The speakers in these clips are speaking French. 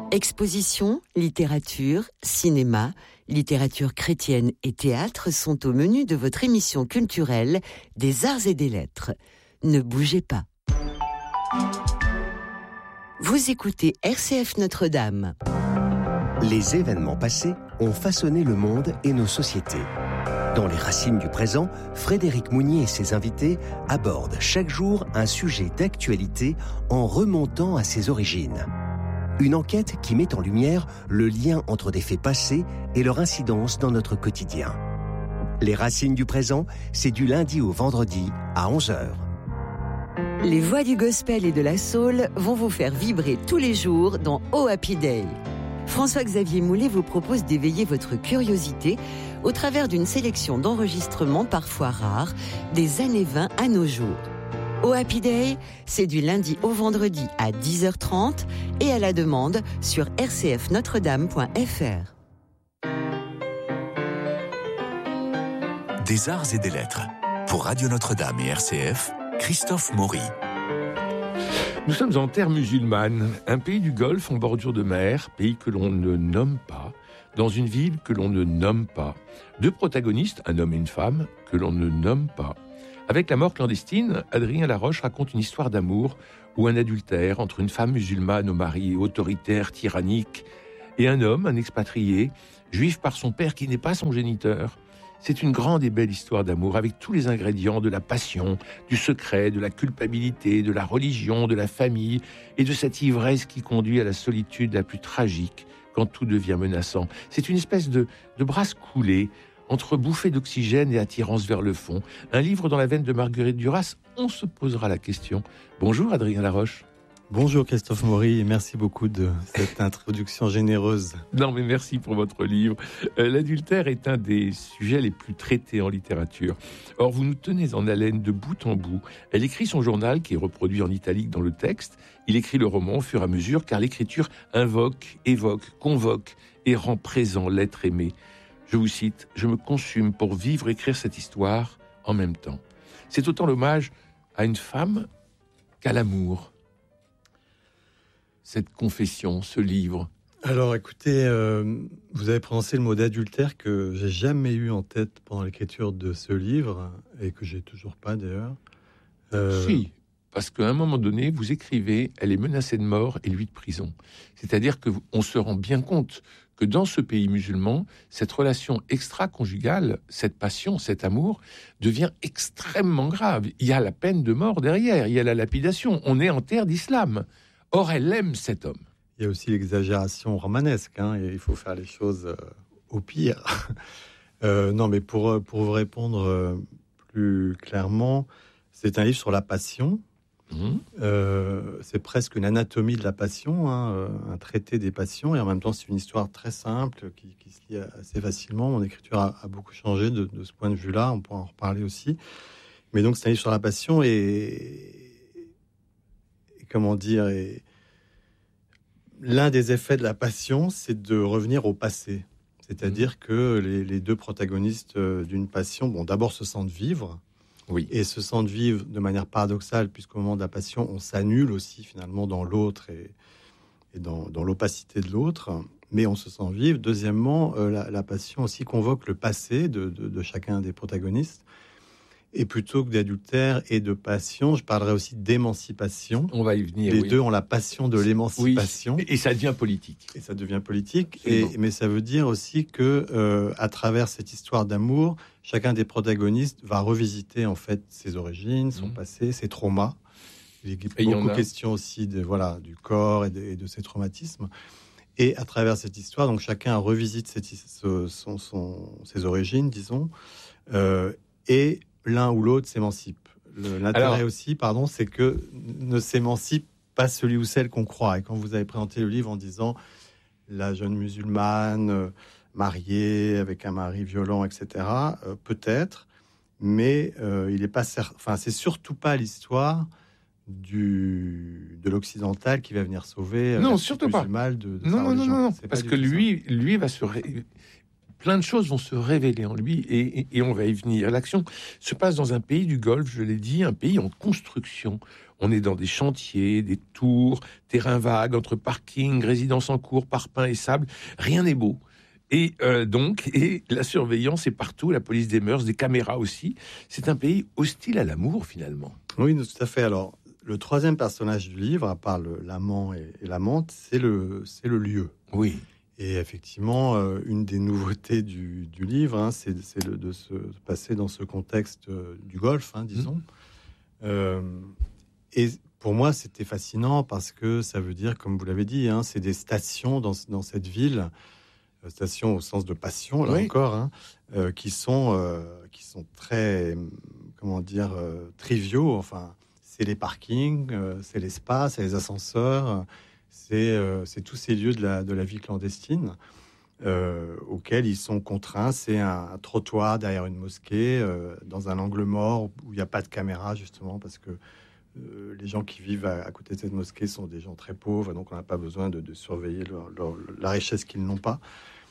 Expositions, littérature, cinéma, littérature chrétienne et théâtre sont au menu de votre émission culturelle des Arts et des Lettres. Ne bougez pas. Vous écoutez RCF Notre-Dame. Les événements passés ont façonné le monde et nos sociétés. Dans Les Racines du présent, Frédéric Mounier et ses invités abordent chaque jour un sujet d'actualité en remontant à ses origines. Une enquête qui met en lumière le lien entre des faits passés et leur incidence dans notre quotidien. Les Racines du présent, c'est du lundi au vendredi à 11h. Les voix du gospel et de la soul vont vous faire vibrer tous les jours dans Oh Happy Day. François-Xavier Moulet vous propose d'éveiller votre curiosité au travers d'une sélection d'enregistrements parfois rares des années 20 à nos jours. Oh Happy Day, c'est du lundi au vendredi à 10h30 et à la demande sur rcfnotredame.fr. Des Arts et des Lettres. Pour Radio Notre-Dame et RCF, Christophe Maury. Nous sommes en terre musulmane, un pays du Golfe en bordure de mer, pays que l'on ne nomme pas, dans une ville que l'on ne nomme pas. Deux protagonistes, un homme et une femme, que l'on ne nomme pas. Avec La mort clandestine, Adrien Laroche raconte une histoire d'amour ou un adultère entre une femme musulmane au mari autoritaire, tyrannique, et un homme, un expatrié, juif par son père qui n'est pas son géniteur. C'est une grande et belle histoire d'amour avec tous les ingrédients de la passion, du secret, de la culpabilité, de la religion, de la famille et de cette ivresse qui conduit à la solitude la plus tragique quand tout devient menaçant. C'est une espèce de brasse coulée entre bouffée d'oxygène et attirance vers le fond. Un livre dans la veine de Marguerite Duras, on se posera la question. Bonjour Adrien Laroche. Bonjour Christophe Maury et merci beaucoup de cette introduction généreuse. Non mais merci pour votre livre. L'adultère est un des sujets les plus traités en littérature. Or vous nous tenez en haleine de bout en bout. Elle écrit son journal qui est reproduit en italique dans le texte. Il écrit le roman au fur et à mesure car l'écriture invoque, évoque, convoque et rend présent l'être aimé. Je vous cite, « Je me consume pour vivre, écrire cette histoire en même temps. » C'est autant l'hommage à une femme qu'à l'amour. Cette confession, ce livre. Alors écoutez, vous avez prononcé le mot d'adultère que j'ai jamais eu en tête pendant l'écriture de ce livre et que j'ai toujours pas d'ailleurs. Si, parce qu'à un moment donné, vous écrivez, elle est menacée de mort et lui de prison. C'est-à-dire que on se rend bien compte que dans ce pays musulman, cette relation extra-conjugale, cette passion, cet amour, devient extrêmement grave. Il y a la peine de mort derrière, il y a la lapidation. On est en terre d'islam. Or, elle aime cet homme. Il y a aussi l'exagération romanesque, et il faut faire les choses au pire. Non, mais pour vous répondre plus clairement, c'est un livre sur la passion. C'est presque une anatomie de la passion, un traité des passions, et en même temps, c'est une histoire très simple qui se lit assez facilement. Mon écriture a beaucoup changé de ce point de vue-là, on pourra en reparler aussi. Mais donc, c'est un livre sur la passion et comment dire, et l'un des effets de la passion, c'est de revenir au passé. C'est-à-dire que les deux protagonistes d'une passion, d'abord se sentent vivre, oui, et se sentent vivre de manière paradoxale, puisqu'au moment de la passion, on s'annule aussi finalement dans l'autre et dans l'opacité de l'autre, mais on se sent vivre. Deuxièmement, la passion aussi convoque le passé de chacun des protagonistes. Et plutôt que d'adultère et de passion, je parlerai aussi d'émancipation. On va y venir. Les deux ont la passion de l'émancipation. Oui. Et ça devient politique. Mais ça veut dire aussi que, à travers cette histoire d'amour, chacun des protagonistes va revisiter en fait ses origines, son passé, ses traumas. Il y a beaucoup question aussi du corps et de ses traumatismes. Et à travers cette histoire, donc chacun revisite ses origines, disons, et l'un ou l'autre s'émancipe. L'intérêt aussi, c'est que ne s'émancipe pas celui ou celle qu'on croit. Et quand vous avez présenté le livre en disant la jeune musulmane mariée avec un mari violent, etc., peut-être, mais il n'est pas certain. Enfin, c'est surtout pas l'histoire de l'occidental qui va venir sauver non, surtout pas. Mal de non, sa religion. Non, parce que lui va se plein de choses vont se révéler en lui et on va y venir. L'action se passe dans un pays du Golfe, je l'ai dit, un pays en construction. On est dans des chantiers, des tours, terrains vagues, entre parking, résidences en cours, parpaings et sable. Rien n'est beau. Et la surveillance est partout, la police des mœurs, des caméras aussi. C'est un pays hostile à l'amour, finalement. Oui, tout à fait. Alors, le troisième personnage du livre, à part l'amant et l'amante, c'est le lieu. Oui. Et effectivement, une des nouveautés du livre, c'est de se passer dans ce contexte du Golfe, disons. Et pour moi, c'était fascinant parce que ça veut dire, comme vous l'avez dit, c'est des stations dans cette ville, stations au sens de passion, là encore, qui sont très, triviaux. Enfin, c'est les parkings, c'est l'espace, c'est les ascenseurs, c'est tous ces lieux de la vie clandestine auxquels ils sont contraints. C'est un trottoir derrière une mosquée, dans un angle mort où il n'y a pas de caméra, justement, parce que les gens qui vivent à côté de cette mosquée sont des gens très pauvres, donc on n'a pas besoin de surveiller la richesse qu'ils n'ont pas.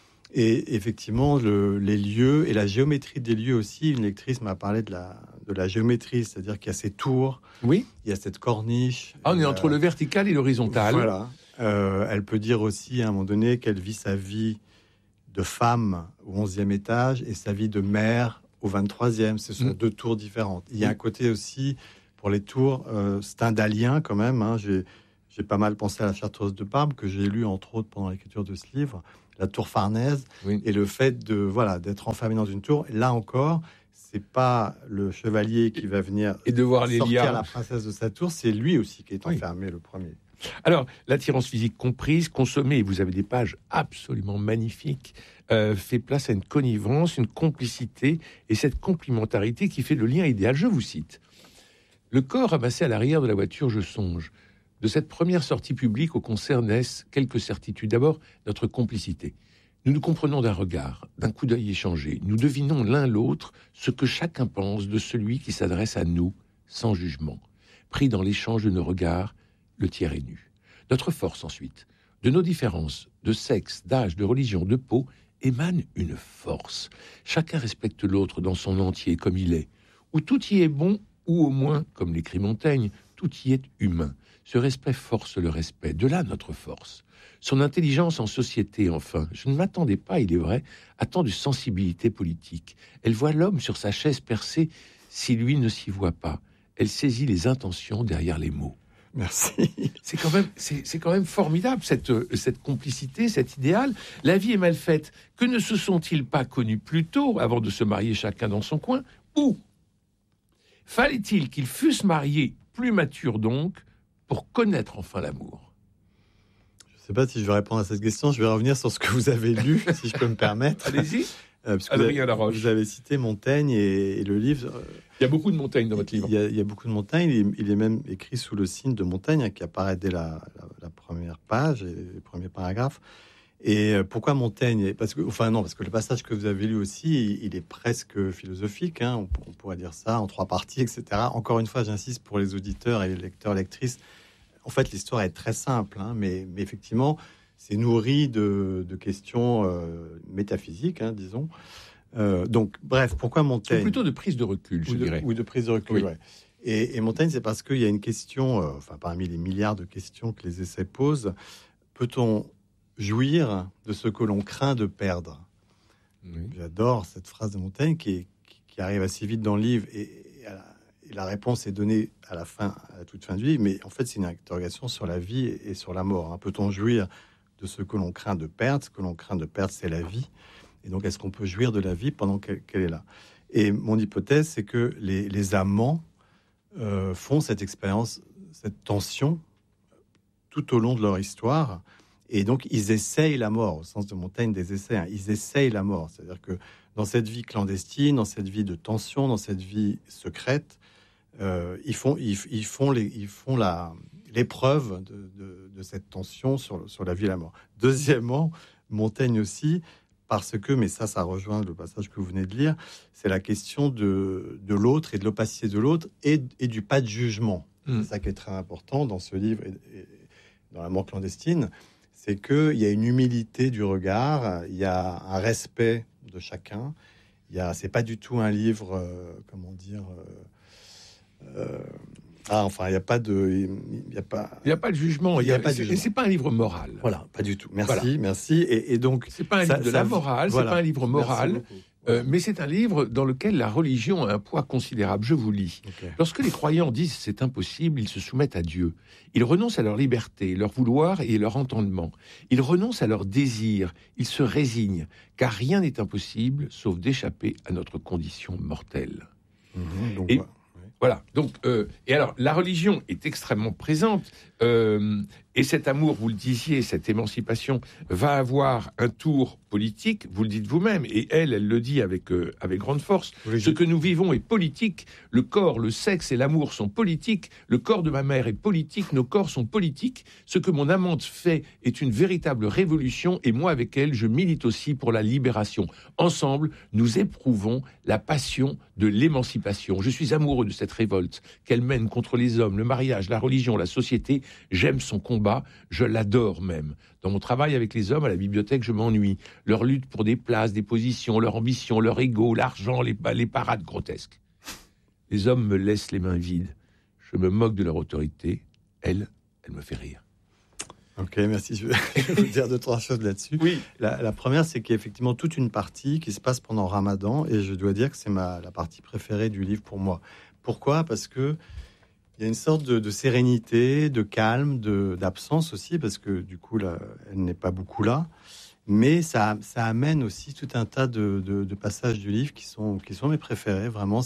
Et effectivement, les lieux et la géométrie des lieux aussi. Une lectrice m'a parlé de la géométrie, c'est-à-dire qu'il y a ces tours, il y a cette corniche. On est entre le vertical et l'horizontal. Voilà. Elle peut dire aussi, à un moment donné, qu'elle vit sa vie de femme au 11e étage et sa vie de mère au 23e. Ce sont deux tours différentes. Il y a un côté aussi... Pour les tours, stendhalien quand même. J'ai pas mal pensé à la Chartreuse de Parme, que j'ai lu entre autres pendant l'écriture de ce livre, la tour Farnèse, et le fait d'être enfermé dans une tour. Là encore, c'est pas le chevalier qui va venir et de voir sortir la princesse de sa tour, c'est lui aussi qui est enfermé, le premier. Alors, l'attirance physique comprise, consommée, et vous avez des pages absolument magnifiques, fait place à une connivence, une complicité, et cette complémentarité qui fait le lien idéal. Je vous cite. Le corps amassé à l'arrière de la voiture, je songe. De cette première sortie publique au concert naissent quelques certitudes. D'abord, notre complicité. Nous nous comprenons d'un regard, d'un coup d'œil échangé. Nous devinons l'un l'autre ce que chacun pense de celui qui s'adresse à nous, sans jugement. Pris dans l'échange de nos regards, le tiers est nu. Notre force, ensuite, de nos différences, de sexe, d'âge, de religion, de peau, émane une force. Chacun respecte l'autre dans son entier, comme il est. Où tout y est bon, ou au moins, comme l'écrit Montaigne, tout y est humain. Ce respect force le respect, de là notre force. Son intelligence en société, enfin. Je ne m'attendais pas, il est vrai, à tant de sensibilité politique. Elle voit l'homme sur sa chaise percée, si lui ne s'y voit pas. Elle saisit les intentions derrière les mots. Merci. C'est quand même formidable, cette complicité, cet idéal. La vie est mal faite. Que ne se sont-ils pas connus plus tôt, avant de se marier chacun dans son coin? Ou fallait-il qu'ils fussent mariés, plus matures donc, pour connaître enfin l'amour? Je ne sais pas si je vais répondre à cette question. Je vais revenir sur ce que vous avez lu, si je peux me permettre. Allez-y. Parce que vous avez cité Montaigne et le livre... Il y a beaucoup de Montaigne dans votre livre. Il y a beaucoup de Montaigne. Il est même écrit sous le signe de Montaigne, qui apparaît dès la première page et les premiers paragraphes. Et pourquoi Montaigne? Parce que le passage que vous avez lu aussi, il est presque philosophique. On pourrait dire ça en 3 parties, etc. Encore une fois, j'insiste pour les auditeurs et les lecteurs, lectrices. En fait, l'histoire est très simple, mais effectivement, c'est nourri de questions métaphysiques, disons. Donc, bref, pourquoi Montaigne? Ou plutôt de prise de recul, je dirais. Ou de prise de recul, oui. Et Montaigne, c'est parce qu'il y a une question, parmi les milliards de questions que les essais posent, peut-on jouir de ce que l'on craint de perdre? J'adore cette phrase de Montaigne qui arrive assez vite dans le livre, et la réponse est donnée à la toute fin du livre, mais en fait, c'est une interrogation sur la vie et sur la mort. Peut-on jouir de ce que l'on craint de perdre? Ce que l'on craint de perdre, c'est la vie. Et donc, est-ce qu'on peut jouir de la vie pendant qu'elle est là? Et mon hypothèse, c'est que les amants font cette expérience, cette tension, tout au long de leur histoire. Et donc, ils essayent la mort, au sens de Montaigne des essais. Ils essayent la mort. C'est-à-dire que dans cette vie clandestine, dans cette vie de tension, dans cette vie secrète, ils font l'épreuve de cette tension sur la vie et la mort. Deuxièmement, Montaigne aussi, parce que, mais ça rejoint le passage que vous venez de lire, c'est la question de l'autre et de l'opacité de l'autre et du pas de jugement. C'est ça qui est très important dans ce livre et dans la mort clandestine, c'est qu'il y a une humilité du regard, il y a un respect de chacun. C'est pas du tout un livre, il n'y a pas de jugement. C'est pas un livre moral. Voilà, pas du tout. Merci. Et donc, c'est pas un livre de la morale. C'est pas un livre moral. Mais c'est un livre dans lequel la religion a un poids considérable. Je vous lis. Okay. Lorsque les croyants disent c'est impossible, ils se soumettent à Dieu. Ils renoncent à leur liberté, leur vouloir et leur entendement. Ils renoncent à leur désir. Ils se résignent, car rien n'est impossible sauf d'échapper à notre condition mortelle. Voilà. Donc, et alors, la religion est extrêmement présente. Et cet amour, vous le disiez, cette émancipation va avoir un tour politique, vous le dites vous-même, et elle le dit avec grande force. Oui, ce que nous vivons est politique, le corps, le sexe et l'amour sont politiques, le corps de ma mère est politique, nos corps sont politiques, ce que mon amante fait est une véritable révolution, et moi avec elle, je milite aussi pour la libération. Ensemble, nous éprouvons la passion de l'émancipation. Je suis amoureux de cette révolte qu'elle mène contre les hommes, le mariage, la religion, la société. J'aime son combat, je l'adore même. Dans mon travail avec les hommes à la bibliothèque, je m'ennuie. Leur lutte pour des places, des positions, leur ambition, leur ego, l'argent, les parades grotesques. Les hommes me laissent les mains vides. Je me moque de leur autorité. Elle me fait rire. Ok, merci. Je vais vous dire 2-3 choses là-dessus. Oui. La première, c'est qu'il y a effectivement toute une partie qui se passe pendant Ramadan, et je dois dire que c'est la partie préférée du livre pour moi. Pourquoi ? Parce que il y a une sorte de sérénité, de calme, d'absence aussi, parce que du coup, là, elle n'est pas beaucoup là. Mais ça amène aussi tout un tas de passages du livre qui sont mes préférés, vraiment.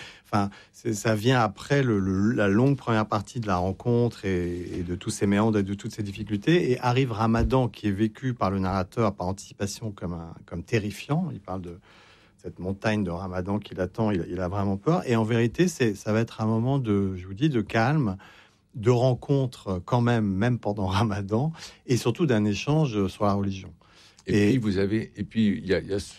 Ça vient après la longue première partie de la rencontre et de tous ces méandres et de toutes ces difficultés. Et arrive Ramadan, qui est vécu par le narrateur par anticipation comme terrifiant. Il parle de cette montagne de Ramadan qui l'attend, il a vraiment peur. Et en vérité, ça va être un moment de calme, de rencontre quand même pendant Ramadan, et surtout d'un échange sur la religion. Et puis il y a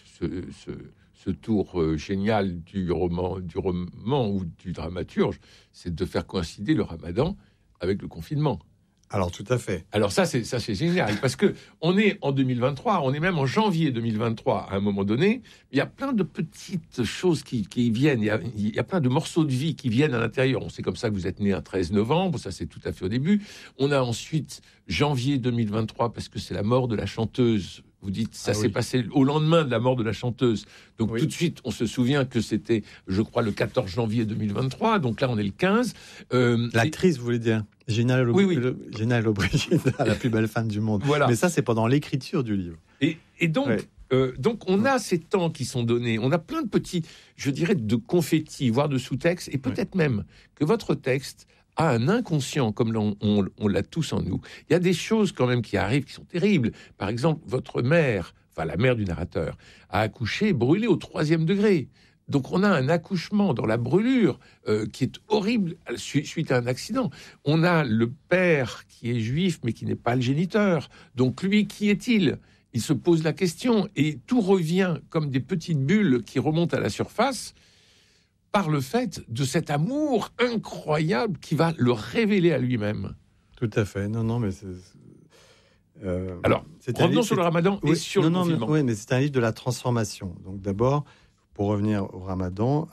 ce tour génial du roman ou du dramaturge, c'est de faire coïncider le Ramadan avec le confinement. Alors tout à fait. Alors ça c'est génial, parce que on est en 2023, on est même en janvier 2023 à un moment donné. Il y a plein de petites choses qui viennent. Il y a plein de morceaux de vie qui viennent à l'intérieur. On sait comme ça que vous êtes né un 13 novembre, ça c'est tout à fait au début. On a ensuite janvier 2023 parce que c'est la mort de la chanteuse. Vous dites, ça s'est passé au lendemain de la mort de la chanteuse. Donc tout de suite, on se souvient que c'était, je crois, le 14 janvier 2023. Donc là, on est le 15. L'actrice, vous voulez dire Gina Lollobrigida, la plus belle femme du monde. Voilà. Mais ça, c'est pendant l'écriture du livre. Et donc, donc, on a ces temps qui sont donnés. On a plein de petits, je dirais, de confettis, voire de sous-textes. Et peut-être même que votre texte a un inconscient, comme on l'a tous en nous. Il y a des choses quand même qui arrivent, qui sont terribles. Par exemple, votre mère, enfin la mère du narrateur, a accouché brûlée au 3e degré. Donc on a un accouchement dans la brûlure qui est horrible suite à un accident. On a le père qui est juif mais qui n'est pas le géniteur. Donc lui, qui est-il ? Il se pose la question et tout revient comme des petites bulles qui remontent à la surface par le fait de cet amour incroyable qui va le révéler à lui-même. Tout à fait. Non, mais alors, revenons sur le Ramadan et sur le confinement. Oui, mais c'est un livre de la transformation. Donc d'abord, pour revenir au Ramadan,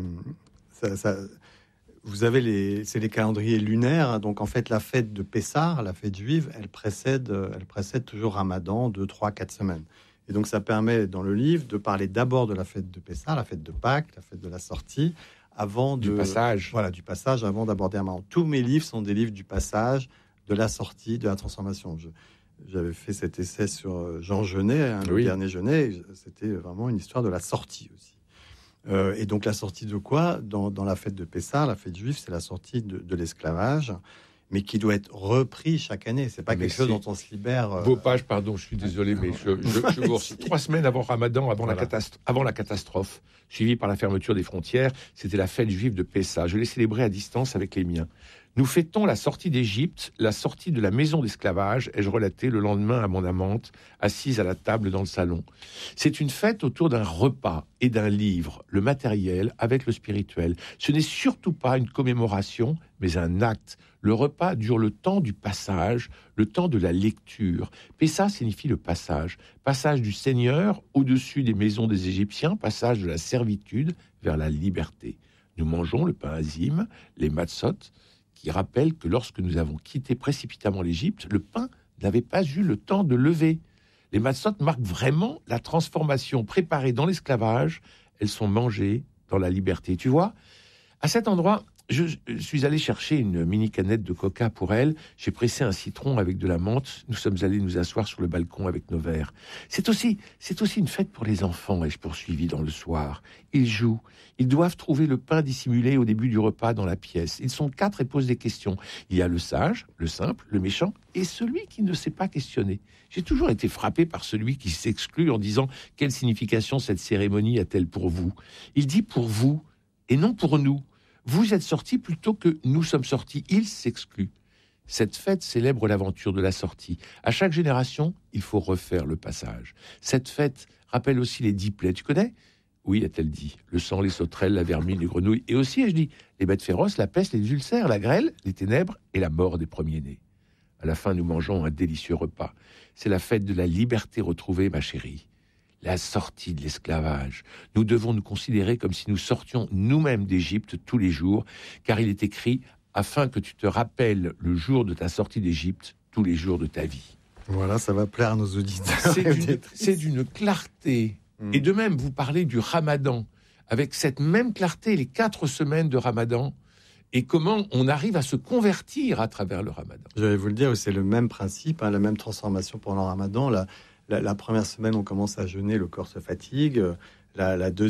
vous avez c'est les calendriers lunaires. Donc en fait, la fête de Pessah, la fête juive, elle précède toujours Ramadan 2, 3, 4 semaines. Et donc ça permet dans le livre de parler d'abord de la fête de Pessah, la fête de Pâques, la fête de la sortie, du passage. Voilà, du passage avant d'aborder Ramadan. Tous mes livres sont des livres du passage, de la sortie, de la transformation. J'avais fait cet essai sur Jean Genet, le dernier Genet. C'était vraiment une histoire de la sortie aussi. Et donc la sortie de quoi ? Dans la fête de Pessah, la fête juive, c'est la sortie de l'esclavage, mais qui doit être repris chaque année. C'est pas quelque chose dont on se libère. Vos pages, pardon, je suis désolé, mais je vous reçois 3 semaines avant Ramadan, avant la catastrophe, suivie par la fermeture des frontières. C'était la fête juive de Pessah. Je l'ai célébrée à distance avec les miens. Nous fêtons la sortie d'Égypte, la sortie de la maison d'esclavage, ai-je relaté le lendemain à mon amante, assise à la table dans le salon. C'est une fête autour d'un repas et d'un livre, le matériel avec le spirituel. Ce n'est surtout pas une commémoration, mais un acte. Le repas dure le temps du passage, le temps de la lecture. Pessa signifie le passage. Passage du Seigneur au-dessus des maisons des Égyptiens, passage de la servitude vers la liberté. Nous mangeons le pain azim, les matzot, qui rappelle que lorsque nous avons quitté précipitamment l'Égypte, le pain n'avait pas eu le temps de lever. Les matzot marquent vraiment la transformation préparée dans l'esclavage. Elles sont mangées dans la liberté. Tu vois, à cet endroit, je suis allé chercher une mini canette de coca pour elle. J'ai pressé un citron avec de la menthe. Nous sommes allés nous asseoir sur le balcon avec nos verres. C'est aussi une fête pour les enfants, ai-je poursuivi dans le soir. Ils jouent. Ils doivent trouver le pain dissimulé au début du repas dans la pièce. Ils sont 4 et posent des questions. Il y a le sage, le simple, le méchant et celui qui ne sait pas questionner. J'ai toujours été frappé par celui qui s'exclut en disant « Quelle signification cette cérémonie a-t-elle pour vous ?» Il dit « pour vous et non pour nous ». Vous êtes sortis plutôt que nous sommes sortis. Il s'exclut. Cette fête célèbre l'aventure de la sortie. À chaque génération, il faut refaire le passage. Cette fête rappelle aussi les 10 plaies. Tu connais ? Oui, a-t-elle dit. Le sang, les sauterelles, la vermine, les grenouilles. Et aussi, ai-je dit, les bêtes féroces, la peste, les ulcères, la grêle, les ténèbres et la mort des premiers-nés. À la fin, nous mangeons un délicieux repas. C'est la fête de la liberté retrouvée, ma chérie. La sortie de l'esclavage. Nous devons nous considérer comme si nous sortions nous-mêmes d'Égypte tous les jours, car il est écrit « afin que tu te rappelles le jour de ta sortie d'Égypte, tous les jours de ta vie ». Voilà, ça va plaire à nos auditeurs. C'est d'une clarté. Et de même, vous parlez du Ramadan, avec cette même clarté, les 4 semaines de Ramadan, et comment on arrive à se convertir à travers le Ramadan. Je vais vous le dire, c'est le même principe, la même transformation pendant le Ramadan. La première semaine, on commence à jeûner, le corps se fatigue. La deuxième